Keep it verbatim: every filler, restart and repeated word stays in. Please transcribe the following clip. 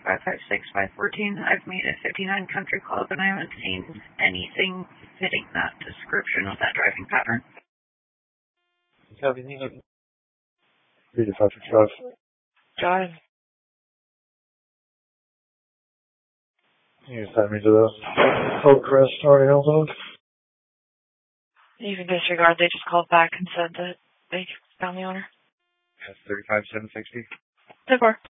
five five six five one four. I've made a fifty-nine Country Club, and I haven't seen anything fitting that description of that driving pattern. Copy, thank you. Read it, five six five. Got it. You can send me to the Hillcrest already held on. You can disregard. They just called back and said that they found the owner. That's thirty-five seven sixty. So far.